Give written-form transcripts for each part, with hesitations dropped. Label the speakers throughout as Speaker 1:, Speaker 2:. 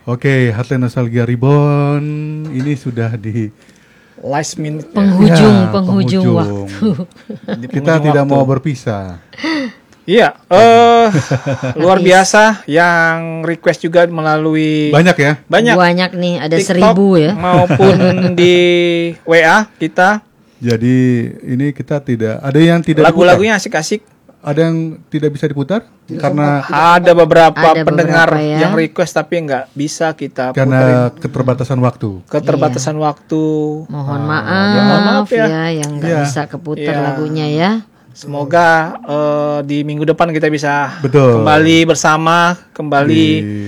Speaker 1: Oke, Hotline Nostalgia Reborn ini sudah di
Speaker 2: last minute.
Speaker 3: Penghujung waktu.
Speaker 1: Kita tidak mau berpisah.
Speaker 2: Iya, luar biasa yang request juga melalui
Speaker 1: Banyak ya?
Speaker 3: Banyak nih, ada
Speaker 2: TikTok
Speaker 3: 1000 ya.
Speaker 2: maupun di WA kita.
Speaker 1: Jadi ini kita tidak ada yang tidak
Speaker 2: Lagu-lagunya asik-asik.
Speaker 1: Ada yang tidak bisa diputar karena
Speaker 2: Ada beberapa
Speaker 3: Ada
Speaker 2: pendengar
Speaker 3: beberapa ya.
Speaker 2: yang request tapi nggak bisa kita
Speaker 1: karena
Speaker 2: puterin.
Speaker 1: keterbatasan waktu.
Speaker 2: Keterbatasan waktu.
Speaker 3: Mohon
Speaker 2: mohon maaf
Speaker 3: maaf
Speaker 2: ya.
Speaker 3: yang nggak
Speaker 1: Iya.
Speaker 3: bisa keputar
Speaker 2: Iya.
Speaker 3: lagunya ya.
Speaker 2: Semoga di minggu depan kita bisa
Speaker 1: Betul.
Speaker 2: kembali bersama, kembali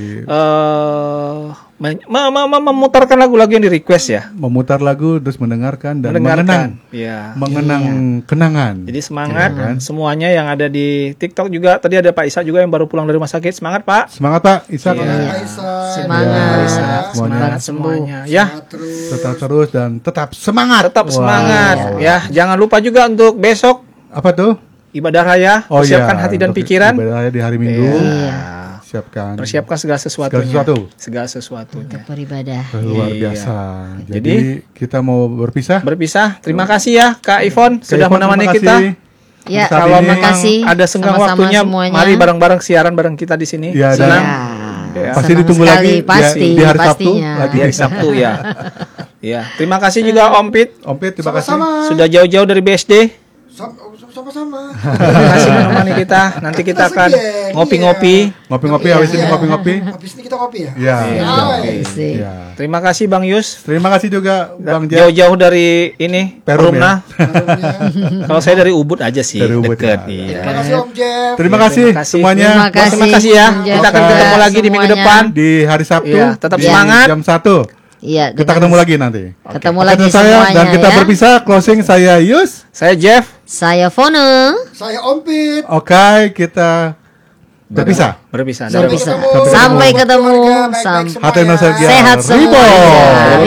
Speaker 2: memutarkan lagu-lagu yang di request ya.
Speaker 1: Memutar lagu terus mendengarkan dan
Speaker 2: Mendengarkan. Iya.
Speaker 1: mengenang kenangan.
Speaker 2: Jadi semangat
Speaker 1: Iya kan?
Speaker 2: semuanya yang ada di TikTok juga. Tadi ada Pak Isa juga yang baru pulang dari rumah sakit. Semangat Pak.
Speaker 1: Semangat Pak Isa.
Speaker 2: Iya.
Speaker 3: Semangat,
Speaker 1: Ya,
Speaker 3: cepat
Speaker 2: Semangat
Speaker 3: sembuh.
Speaker 2: semuanya. Ya,
Speaker 1: Tetap terus dan tetap semangat.
Speaker 2: tetap
Speaker 1: Wah.
Speaker 2: semangat. Ya, jangan lupa juga untuk besok
Speaker 1: Apa tuh?
Speaker 2: ibadah raya. Persiapkan hati dan
Speaker 1: untuk
Speaker 2: pikiran.
Speaker 1: ibadah raya di hari Minggu.
Speaker 3: Iya.
Speaker 1: Siapkan.
Speaker 2: Persiapkan segala sesuatunya. Segala sesuatunya.
Speaker 3: Untuk beribadah.
Speaker 1: Luar
Speaker 2: Iya.
Speaker 1: biasa. Jadi kita mau berpisah.
Speaker 2: Berpisah. Terima kasih ya Kak Ivon sudah
Speaker 1: Kak Ivon,
Speaker 2: menemani
Speaker 1: terima
Speaker 2: kita.
Speaker 1: kasih.
Speaker 3: Ya,
Speaker 1: Saat
Speaker 2: Kalau
Speaker 1: ini-
Speaker 2: memang
Speaker 3: kasih
Speaker 2: ada senggang
Speaker 3: sama-sama
Speaker 2: waktunya,
Speaker 3: semuanya.
Speaker 2: mari bareng-bareng siaran bareng kita di sini.
Speaker 1: Ya, dan-
Speaker 2: Senang.
Speaker 3: Ya.
Speaker 2: Ya.
Speaker 1: Pasti
Speaker 3: Senang
Speaker 1: ditunggu
Speaker 3: sekali,
Speaker 1: lagi
Speaker 3: pasti,
Speaker 1: di hari Sabtu
Speaker 3: pastinya.
Speaker 1: lagi.
Speaker 2: Di hari Sabtu ya. Ya, terima kasih juga Om Pit
Speaker 1: Om Pit, terima kasih.
Speaker 4: Sama-sama.
Speaker 2: sudah jauh-jauh dari BSD.
Speaker 4: Sama-sama.
Speaker 2: Terima kasih menemani kita. Nanti kita akan ngopi-ngopi.
Speaker 1: Ngopi-ngopi,
Speaker 4: Iya,
Speaker 1: habis ini
Speaker 4: iya.
Speaker 1: ngopi-ngopi.
Speaker 4: Habis ini kita kopi ya?
Speaker 1: Ya.
Speaker 3: Sih.
Speaker 1: Ya.
Speaker 2: Terima kasih Bang Yus.
Speaker 1: Terima kasih juga Bang Jack.
Speaker 2: Jauh-jauh dari ini
Speaker 1: Perum
Speaker 2: Perumna. Kalau saya dari Ubud aja sih.
Speaker 1: Dari Ubud,
Speaker 2: Deket.
Speaker 1: ya.
Speaker 2: Iya.
Speaker 4: Terima kasih Om Jeff.
Speaker 1: Terima kasih
Speaker 2: terima kasih.
Speaker 1: semuanya.
Speaker 2: Terima kasih ya.
Speaker 3: Om Jeff.
Speaker 2: Kita akan
Speaker 1: Oke.
Speaker 2: ketemu lagi di minggu
Speaker 3: Semuanya.
Speaker 2: depan.
Speaker 1: Di hari Sabtu.
Speaker 2: Iya, tetap
Speaker 1: di
Speaker 2: semangat.
Speaker 1: Jam 1.
Speaker 3: Iya,
Speaker 1: Kita
Speaker 3: dengan-
Speaker 1: ketemu lagi nanti.
Speaker 3: Ketemu
Speaker 1: Oke,
Speaker 3: lagi
Speaker 1: saya
Speaker 3: semuanya
Speaker 1: dan kita
Speaker 3: ya.
Speaker 1: berpisah. Closing saya Yus.
Speaker 2: Saya Jeff.
Speaker 3: Saya Fone.
Speaker 4: Saya Om Pit.
Speaker 1: Oke, kita berpisah.
Speaker 2: Berpisah.
Speaker 3: Berpisah.
Speaker 4: ketemu.
Speaker 3: Sampai ketemu.
Speaker 4: Keluarga, baik-baik
Speaker 3: Sampai
Speaker 4: semuanya.
Speaker 1: Hati nostalgia.
Speaker 3: sehat
Speaker 1: Reborn.
Speaker 3: semua.